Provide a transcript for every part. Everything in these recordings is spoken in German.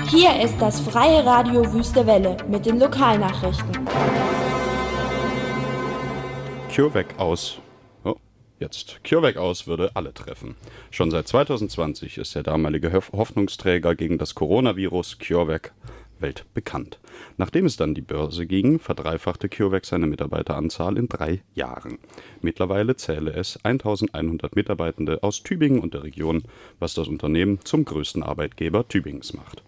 Hier ist das Freie Radio Wüste Welle mit den Lokalnachrichten. CureVac aus. CureVac aus würde alle treffen. Schon seit 2020 ist der damalige Hoffnungsträger gegen das Coronavirus CureVac weltbekannt. Nachdem es dann die Börse ging, verdreifachte CureVac seine Mitarbeiteranzahl in 3 Jahren. Mittlerweile zähle es 1100 Mitarbeitende aus Tübingen und der Region, was das Unternehmen zum größten Arbeitgeber Tübingens macht.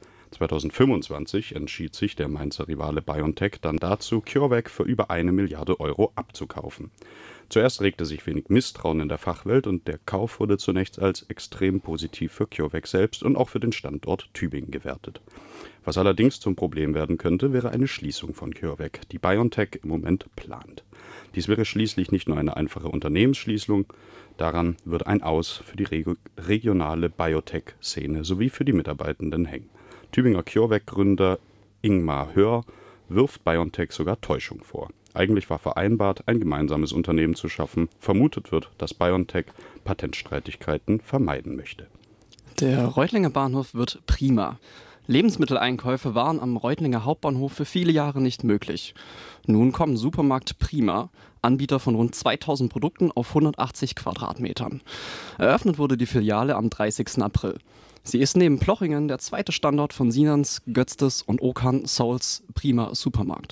2025 entschied sich der Mainzer Rivale BioNTech dann dazu, CureVac für über 1 Milliarde Euro abzukaufen. Zuerst regte sich wenig Misstrauen in der Fachwelt und der Kauf wurde zunächst als extrem positiv für CureVac selbst und auch für den Standort Tübingen gewertet. Was allerdings zum Problem werden könnte, wäre eine Schließung von CureVac, die BioNTech im Moment plant. Dies wäre schließlich nicht nur eine einfache Unternehmensschließung, daran wird ein Aus für die regionale Biotech-Szene sowie für die Mitarbeitenden hängen. Tübinger CureVac-Gründer Ingmar Hör wirft BioNTech sogar Täuschung vor. Eigentlich war vereinbart, ein gemeinsames Unternehmen zu schaffen. Vermutet wird, dass BioNTech Patentstreitigkeiten vermeiden möchte. Der Reutlinger Bahnhof wird prima. Lebensmitteleinkäufe waren am Reutlinger Hauptbahnhof für viele Jahre nicht möglich. Nun kommen Supermarkt Prima, Anbieter von rund 2000 Produkten auf 180 Quadratmetern. Eröffnet wurde die Filiale am 30. April. Sie ist neben Plochingen der zweite Standort von Sinans, Götztes und Okan Souls Prima Supermarkt.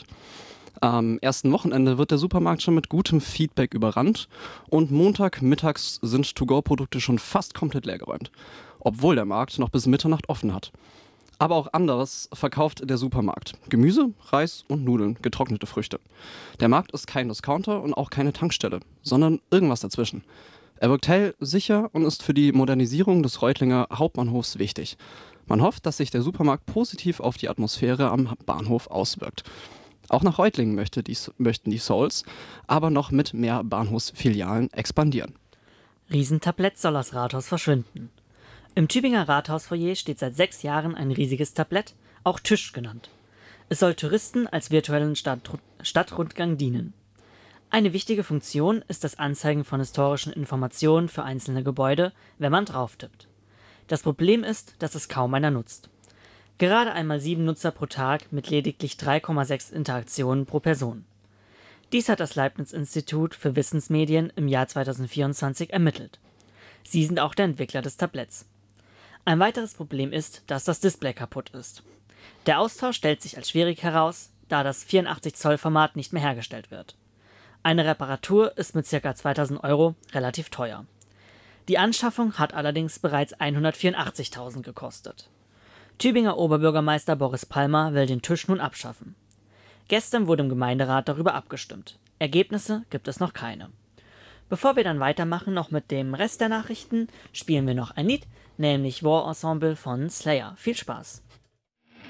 Am ersten Wochenende wird der Supermarkt schon mit gutem Feedback überrannt und Montagmittags sind To-Go-Produkte schon fast komplett leergeräumt, obwohl der Markt noch bis Mitternacht offen hat. Aber auch anderes verkauft der Supermarkt. Gemüse, Reis und Nudeln, getrocknete Früchte. Der Markt ist kein Discounter und auch keine Tankstelle, sondern irgendwas dazwischen. Er wirkt hell, sicher und ist für die Modernisierung des Reutlinger Hauptbahnhofs wichtig. Man hofft, dass sich der Supermarkt positiv auf die Atmosphäre am Bahnhof auswirkt. Auch nach Reutlingen möchten die Souls aber noch mit mehr Bahnhofsfilialen expandieren. Riesentablett soll aus Rathaus verschwinden. Im Tübinger Rathausfoyer steht seit 6 Jahren ein riesiges Tablett, auch Tisch genannt. Es soll Touristen als virtuellen Stadtrundgang dienen. Eine wichtige Funktion ist das Anzeigen von historischen Informationen für einzelne Gebäude, wenn man drauf tippt. Das Problem ist, dass es kaum einer nutzt. Gerade einmal 7 Nutzer pro Tag mit lediglich 3,6 Interaktionen pro Person. Dies hat das Leibniz-Institut für Wissensmedien im Jahr 2024 ermittelt. Sie sind auch der Entwickler des Tabletts. Ein weiteres Problem ist, dass das Display kaputt ist. Der Austausch stellt sich als schwierig heraus, da das 84-Zoll-Format nicht mehr hergestellt wird. Eine Reparatur ist mit ca. 2000 € relativ teuer. Die Anschaffung hat allerdings bereits 184.000 gekostet. Tübinger Oberbürgermeister Boris Palmer will den Tisch nun abschaffen. Gestern wurde im Gemeinderat darüber abgestimmt. Ergebnisse gibt es noch keine. Bevor wir dann weitermachen noch mit dem Rest der Nachrichten, spielen wir noch ein Lied, nämlich War Ensemble von Slayer. Viel Spaß!